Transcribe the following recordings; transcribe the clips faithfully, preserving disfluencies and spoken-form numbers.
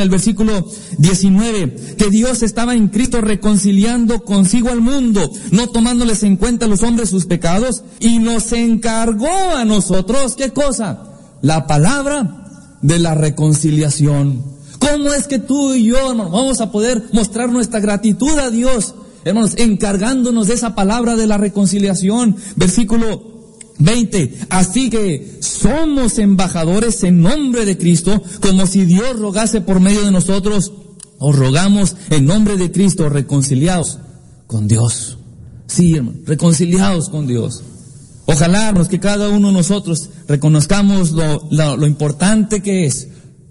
el versículo diecinueve, que Dios estaba en Cristo reconciliando consigo al mundo, no tomándoles en cuenta a los hombres sus pecados, y nos encargó a nosotros, ¿qué cosa? La palabra de la reconciliación. ¿Cómo es que tú y yo, hermano, vamos a poder mostrar nuestra gratitud a Dios, hermanos, encargándonos de esa palabra de la reconciliación? Versículo veinte, así que somos embajadores en nombre de Cristo, como si Dios rogase por medio de nosotros. Os rogamos en nombre de Cristo, reconciliados con Dios. Sí, hermano, reconciliados con Dios. Ojalá, hermanos, que cada uno de nosotros reconozcamos lo, lo, lo importante que es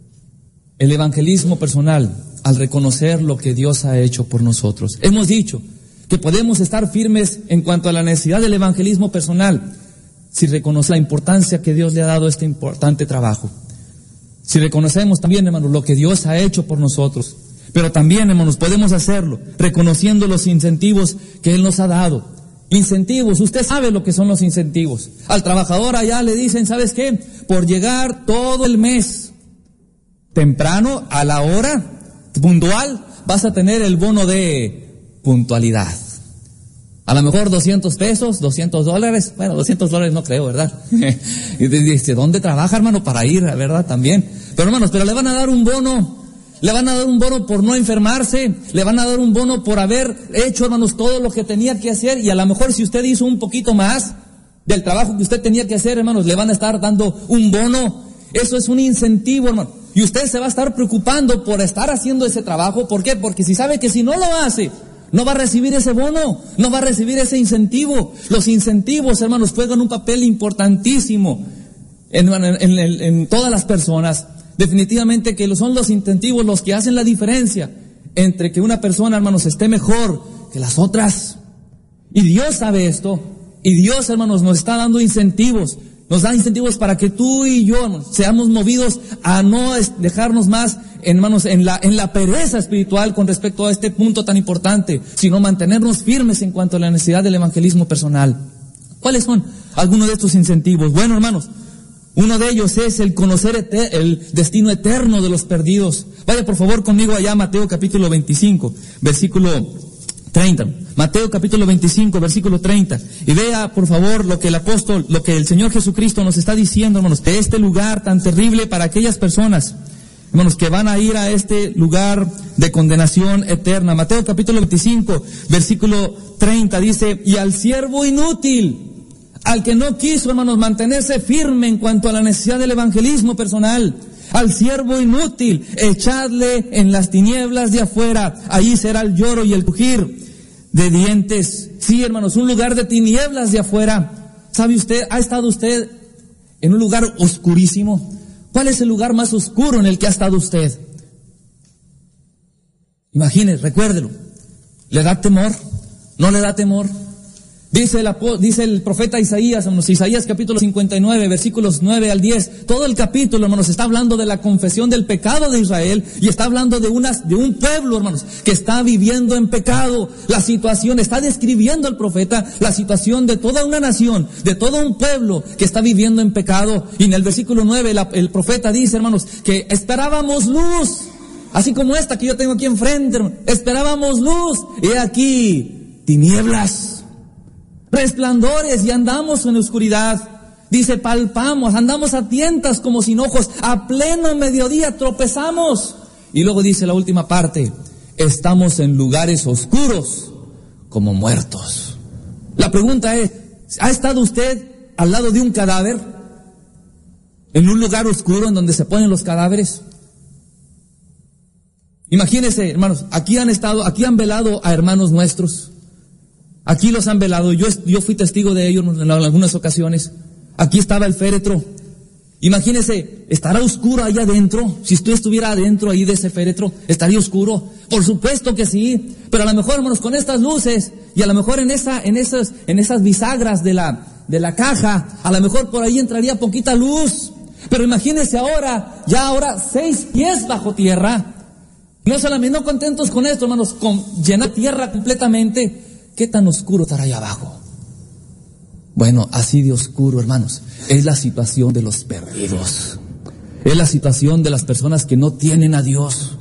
el evangelismo personal al reconocer lo que Dios ha hecho por nosotros. Hemos dicho que podemos estar firmes en cuanto a la necesidad del evangelismo personal si reconocemos la importancia que Dios le ha dado a este importante trabajo. Si reconocemos también, hermanos, lo que Dios ha hecho por nosotros. Pero también, hermanos, podemos hacerlo reconociendo los incentivos que Él nos ha dado. Incentivos, usted sabe lo que son los incentivos. Al trabajador allá le dicen, ¿sabes qué? Por llegar todo el mes temprano, a la hora, puntual, vas a tener el bono de puntualidad. A lo mejor doscientos pesos, doscientos dólares, bueno, doscientos dólares no creo, ¿verdad? Y dice, ¿dónde trabaja, hermano? Para ir, ¿verdad? También. Pero hermanos, pero le van a dar un bono, le van a dar un bono por no enfermarse, le van a dar un bono por haber hecho, hermanos, todo lo que tenía que hacer, y a lo mejor si usted hizo un poquito más del trabajo que usted tenía que hacer, hermanos, le van a estar dando un bono. Eso es un incentivo, hermano. Y usted se va a estar preocupando por estar haciendo ese trabajo. ¿Por qué? Porque si sabe que si no lo hace, no va a recibir ese bono, no va a recibir ese incentivo. Los incentivos, hermanos, juegan un papel importantísimo en, en, en, en todas las personas. Definitivamente que son los incentivos los que hacen la diferencia entre que una persona, hermanos, esté mejor que las otras. Y Dios sabe esto. Y Dios, hermanos, nos está dando incentivos. Nos da incentivos para que tú y yo, hermanos, seamos movidos a no dejarnos más, hermanos, en la, en la pereza espiritual con respecto a este punto tan importante, sino mantenernos firmes en cuanto a la necesidad del evangelismo personal. ¿Cuáles son algunos de estos incentivos? Bueno, hermanos, uno de ellos es el conocer eter- el destino eterno de los perdidos. Vaya por favor conmigo allá a Mateo capítulo veinticinco, versículo treinta. Mateo capítulo veinticinco, versículo treinta. Y vea, por favor, lo que el apóstol, lo que el Señor Jesucristo nos está diciendo, hermanos, de este lugar tan terrible para aquellas personas, hermanos, que van a ir a este lugar de condenación eterna. Mateo capítulo veinticinco, versículo treinta dice, y al siervo inútil, al que no quiso, hermanos, mantenerse firme en cuanto a la necesidad del evangelismo personal, al siervo inútil, echadle en las tinieblas de afuera, allí será el lloro y el crujir de dientes. Sí, hermanos, un lugar de tinieblas de afuera. ¿Sabe usted, ha estado usted en un lugar oscurísimo? ¿Cuál es el lugar más oscuro en el que ha estado usted? Imagínese, recuérdelo. ¿Le da temor? ¿No le da temor? Dice el, dice el profeta Isaías, hermanos, Isaías capítulo cincuenta y nueve, versículos nueve al diez, todo el capítulo, hermanos, está hablando de la confesión del pecado de Israel, y está hablando de unas, de un pueblo, hermanos, que está viviendo en pecado. La situación, está describiendo el profeta la situación de toda una nación, de todo un pueblo que está viviendo en pecado. Y en el versículo nueve, la, el profeta dice, hermanos, que esperábamos luz, así como esta que yo tengo aquí enfrente, hermanos. Esperábamos luz, y aquí, tinieblas, resplandores, y andamos en oscuridad. Dice, palpamos, andamos a tientas como sin ojos, a pleno mediodía tropezamos. Y luego dice la última parte, estamos en lugares oscuros como muertos. La pregunta es, ¿ha estado usted al lado de un cadáver? ¿En un lugar oscuro en donde se ponen los cadáveres? Imagínense, hermanos, aquí han estado, aquí han velado a hermanos nuestros. Aquí los han velado, yo, yo fui testigo de ellos en algunas ocasiones. Aquí estaba el féretro. Imagínese, ¿estará oscuro allá adentro? Si usted estuviera adentro ahí de ese féretro, ¿estaría oscuro? Por supuesto que sí, pero a lo mejor, hermanos, con estas luces, y a lo mejor en esa, en esas, en esas bisagras de la, de la caja, a lo mejor por ahí entraría poquita luz. Pero imagínese ahora, ya ahora seis pies bajo tierra. No solamente, no contentos con esto, hermanos, con llenar tierra completamente. ¿Qué tan oscuro estará allá abajo? Bueno, así de oscuro, hermanos, es la situación de los perdidos. Es la situación de las personas que no tienen a Dios.